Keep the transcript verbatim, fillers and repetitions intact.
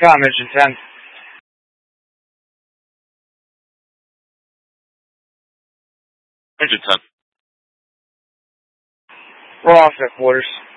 Com, engine ten. Engine ten. We're off at quarters.